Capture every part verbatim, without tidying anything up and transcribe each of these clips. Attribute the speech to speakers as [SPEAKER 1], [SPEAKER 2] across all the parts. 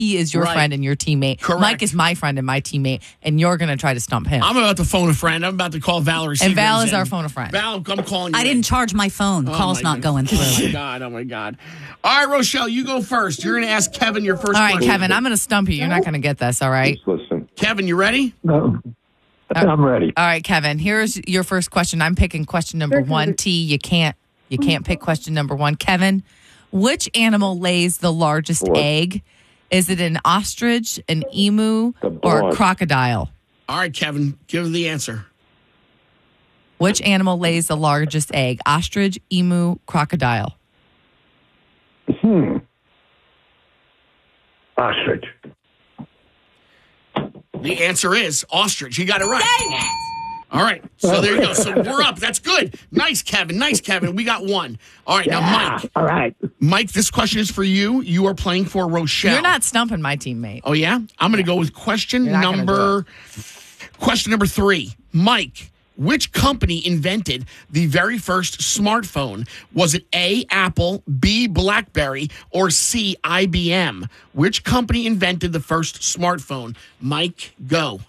[SPEAKER 1] he is your
[SPEAKER 2] Right.
[SPEAKER 1] friend and your teammate.
[SPEAKER 2] Correct.
[SPEAKER 1] Mike is my friend and my teammate, and you're going to try to stump him.
[SPEAKER 2] I'm about to phone a friend. I'm about to call Valerie.
[SPEAKER 1] And Val
[SPEAKER 2] Seagrams
[SPEAKER 1] is
[SPEAKER 2] in.
[SPEAKER 1] our phone a friend.
[SPEAKER 2] Val, I'm calling you.
[SPEAKER 3] I didn't charge my phone.
[SPEAKER 2] Oh,
[SPEAKER 3] Call's
[SPEAKER 2] my
[SPEAKER 3] not going through.
[SPEAKER 2] Oh, my God. Oh, my God. All right, Rochelle, you go first. You're going to ask Kevin your first
[SPEAKER 1] All right,
[SPEAKER 2] question.
[SPEAKER 1] Kevin, I'm going to stump you. You're not going to get this, all right?
[SPEAKER 4] Just listen.
[SPEAKER 2] Kevin, you ready?
[SPEAKER 5] No, I'm ready.
[SPEAKER 1] All right, Kevin, here's your first question. I'm picking question number one. T, you can't you can't pick question number one. Kevin, which animal lays the largest
[SPEAKER 4] What?
[SPEAKER 1] egg? Is it an ostrich, an emu,
[SPEAKER 4] The
[SPEAKER 1] or a
[SPEAKER 4] broad.
[SPEAKER 1] crocodile?
[SPEAKER 2] All right, Kevin, give the answer.
[SPEAKER 1] Which animal lays the largest egg? Ostrich, emu, crocodile?
[SPEAKER 5] Hmm. Ostrich.
[SPEAKER 2] The answer is ostrich. You got it right. All right. So there you go. So we're up. That's good. Nice, Kevin. Nice, Kevin. We got one. All right. Now, Mike.
[SPEAKER 5] All right.
[SPEAKER 2] Mike, this question is for you. You are playing for Rochelle.
[SPEAKER 1] You're not stumping my teammate.
[SPEAKER 2] Oh, yeah? I'm going to go with question
[SPEAKER 1] You're not gonna
[SPEAKER 2] number question number three. Mike, which company invented the very first smartphone? Was it A, Apple, B, BlackBerry, or C, I B M? Which company invented the first smartphone? Mike, go.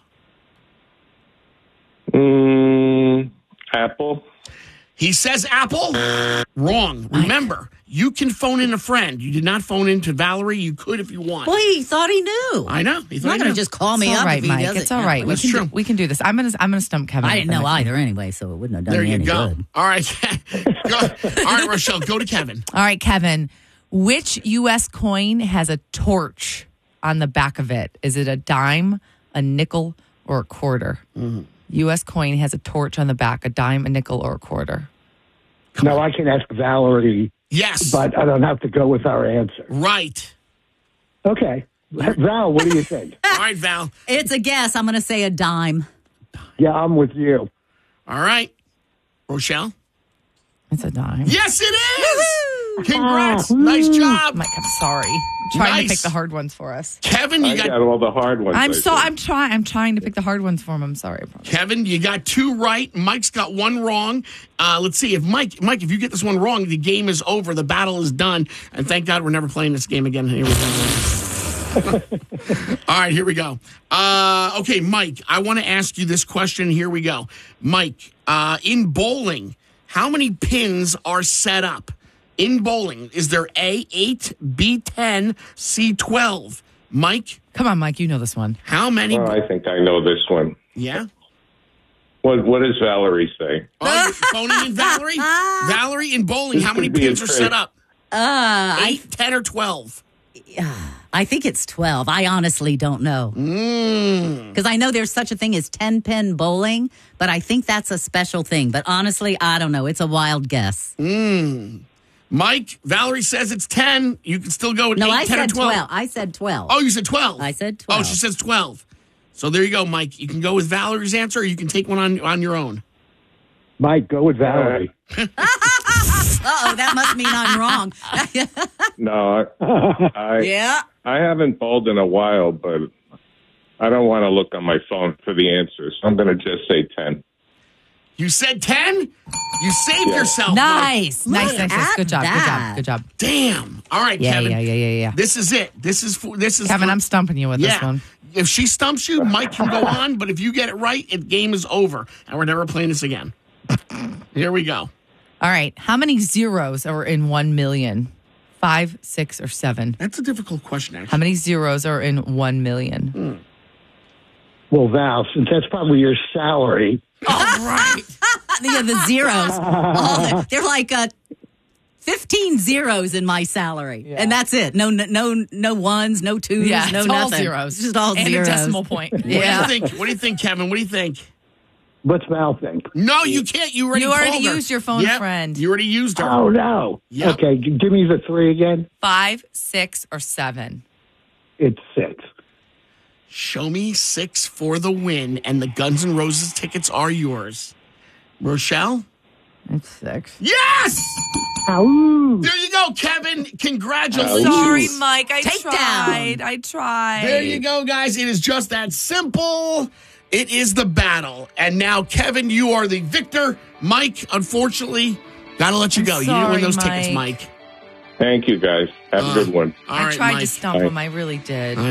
[SPEAKER 4] Mm, Apple.
[SPEAKER 2] He says Apple. Wrong. Remember, you can phone in a friend. You did not phone in to Valerie. You could if you want.
[SPEAKER 3] Boy, he thought he knew.
[SPEAKER 2] I know. He
[SPEAKER 3] He's
[SPEAKER 2] thought
[SPEAKER 3] not
[SPEAKER 2] he
[SPEAKER 3] going
[SPEAKER 2] knew.
[SPEAKER 3] to just call me
[SPEAKER 1] It's all
[SPEAKER 3] up
[SPEAKER 1] right,
[SPEAKER 3] if he
[SPEAKER 1] Mike.
[SPEAKER 3] does
[SPEAKER 1] It's
[SPEAKER 3] it.
[SPEAKER 1] all right. We
[SPEAKER 2] That's
[SPEAKER 1] can
[SPEAKER 2] true.
[SPEAKER 1] do, we can do this. I'm gonna I'm gonna stump Kevin.
[SPEAKER 3] I didn't
[SPEAKER 1] with
[SPEAKER 3] know
[SPEAKER 1] that.
[SPEAKER 3] either anyway, so it wouldn't have done
[SPEAKER 2] There
[SPEAKER 3] me
[SPEAKER 2] you
[SPEAKER 3] any
[SPEAKER 2] go.
[SPEAKER 3] good.
[SPEAKER 2] All right. Go. All right, Rochelle, go to Kevin.
[SPEAKER 1] All right, Kevin. Which U S coin has a torch on the back of it? Is it a dime, a nickel, or a quarter?
[SPEAKER 2] Mm-hmm.
[SPEAKER 1] U S coin has a torch on the back, a dime, a nickel, or a quarter.
[SPEAKER 5] Now I can ask Valerie,
[SPEAKER 2] Yes.
[SPEAKER 5] but I don't have to go with our answer.
[SPEAKER 2] Right.
[SPEAKER 5] Okay. Val, what do you think?
[SPEAKER 2] All right, Val.
[SPEAKER 3] It's a guess. I'm going to say a dime.
[SPEAKER 5] Yeah, I'm with you.
[SPEAKER 2] All right. Rochelle?
[SPEAKER 1] It's a dime.
[SPEAKER 2] Yes, it is. Congrats. Nice job.
[SPEAKER 1] Mike, I'm sorry. I'm trying
[SPEAKER 2] Nice.
[SPEAKER 1] to pick the hard ones for us.
[SPEAKER 2] Kevin, you
[SPEAKER 4] I
[SPEAKER 2] got,
[SPEAKER 4] got all the hard ones.
[SPEAKER 1] I'm
[SPEAKER 4] I
[SPEAKER 1] so
[SPEAKER 4] think.
[SPEAKER 1] I'm trying. I'm trying to pick the hard ones for him. I'm sorry. I promise.
[SPEAKER 2] Kevin, you got two right. Mike's got one wrong. Uh, let's see if Mike, Mike, if you get this one wrong, the game is over. The battle is done. And thank God we're never playing this game again. Here we go. All right, here we go. Uh, okay, Mike, I want to ask you this question. Here we go. Mike, uh, in bowling, how many pins are set up? In bowling, is there A, eight, B, ten, C, twelve? Mike,
[SPEAKER 1] Come on, Mike. You know this one.
[SPEAKER 2] how many?
[SPEAKER 4] Oh, I think I know this one.
[SPEAKER 2] Yeah?
[SPEAKER 4] What What does Valerie say?
[SPEAKER 2] Oh, you're phoning in Valerie? Valerie, in bowling, how many
[SPEAKER 4] could be a
[SPEAKER 2] pins are
[SPEAKER 4] trick.
[SPEAKER 2] set up?
[SPEAKER 3] Uh,
[SPEAKER 2] Eight, ten, or twelve?
[SPEAKER 3] I think it's twelve. I honestly don't know.
[SPEAKER 2] Mm.
[SPEAKER 3] Because I know there's such a thing as ten-pin bowling, but I think that's a special thing. But honestly, I don't know. It's a wild guess.
[SPEAKER 2] Mm. Mike, Valerie says it's ten. You can still go with
[SPEAKER 3] No,
[SPEAKER 2] eight,
[SPEAKER 3] I
[SPEAKER 2] ten,
[SPEAKER 3] said
[SPEAKER 2] or twelve.
[SPEAKER 3] twelve. I said twelve.
[SPEAKER 2] Oh, you said twelve.
[SPEAKER 3] I said
[SPEAKER 2] Oh,
[SPEAKER 3] twelve.
[SPEAKER 2] she says twelve. So there you go, Mike. You can go with Valerie's answer, or you can take one on on your own.
[SPEAKER 5] Mike, go with Valerie.
[SPEAKER 3] Uh-oh, that must mean I'm wrong.
[SPEAKER 4] No, I I,
[SPEAKER 3] yeah.
[SPEAKER 4] I haven't bowled in a while, but I don't want to look on my phone for the answers. I'm going to just say ten.
[SPEAKER 2] You said ten? You saved
[SPEAKER 4] Yeah.
[SPEAKER 2] yourself. Mike.
[SPEAKER 1] Nice,
[SPEAKER 3] Look
[SPEAKER 1] nice, nice, nice.
[SPEAKER 3] at
[SPEAKER 1] Good job,
[SPEAKER 3] that.
[SPEAKER 1] good job, good job.
[SPEAKER 2] Damn. All right,
[SPEAKER 1] Yeah,
[SPEAKER 2] Kevin.
[SPEAKER 1] yeah, yeah, yeah, yeah.
[SPEAKER 2] This is it. This is for this is
[SPEAKER 1] Kevin,
[SPEAKER 2] for-
[SPEAKER 1] I'm stumping you with
[SPEAKER 2] yeah.
[SPEAKER 1] this one.
[SPEAKER 2] If she stumps you, Mike can go on, but if you get it right, the game is over, and we're never playing this again. Here we go.
[SPEAKER 1] All right. How many zeros are in one million? Five, six, or seven?
[SPEAKER 2] That's a difficult question, actually.
[SPEAKER 1] How many zeros are in one million?
[SPEAKER 5] Well, Val, since that's probably your salary,
[SPEAKER 2] All right.
[SPEAKER 3] Yeah, the zeros. Oh, they're, they're like uh, fifteen zeros in my salary. And that's it. No no no ones, no twos,
[SPEAKER 1] Yeah,
[SPEAKER 3] no
[SPEAKER 1] it's all
[SPEAKER 3] nothing.
[SPEAKER 1] zeros.
[SPEAKER 3] It's just all
[SPEAKER 1] and
[SPEAKER 3] zeros.
[SPEAKER 1] a decimal point.
[SPEAKER 2] What
[SPEAKER 3] Yeah.
[SPEAKER 2] do you think? What do you think, Kevin? What do you think?
[SPEAKER 5] what's Val think?
[SPEAKER 2] No, you can't. You already
[SPEAKER 1] You already
[SPEAKER 2] called her.
[SPEAKER 1] used your phone
[SPEAKER 2] Yep,
[SPEAKER 1] friend.
[SPEAKER 2] You already used her.
[SPEAKER 5] Oh, no.
[SPEAKER 2] Yep.
[SPEAKER 5] Okay, g- give me the three again.
[SPEAKER 1] Five, six, or seven?
[SPEAKER 5] It's six.
[SPEAKER 2] Show me six for the win, and the Guns N' Roses tickets are yours. Rochelle?
[SPEAKER 1] It's six.
[SPEAKER 2] Yes!
[SPEAKER 5] Ow.
[SPEAKER 2] There you go, Kevin. Congratulations.
[SPEAKER 1] Sorry, Mike. I
[SPEAKER 3] Take
[SPEAKER 1] tried.
[SPEAKER 3] down.
[SPEAKER 1] I tried.
[SPEAKER 2] There you go, guys. It is just that simple. It is the battle. And now, Kevin, you are the victor. Mike, unfortunately, got to let you
[SPEAKER 1] I'm
[SPEAKER 2] go. you didn't win
[SPEAKER 1] sorry,
[SPEAKER 2] those tickets,
[SPEAKER 1] Mike.
[SPEAKER 2] Mike.
[SPEAKER 4] Thank you, guys. Have
[SPEAKER 2] Uh,
[SPEAKER 4] a good one.
[SPEAKER 2] All
[SPEAKER 1] I
[SPEAKER 2] right,
[SPEAKER 1] tried
[SPEAKER 2] Mike.
[SPEAKER 1] to stump
[SPEAKER 4] Bye.
[SPEAKER 1] him. I really did.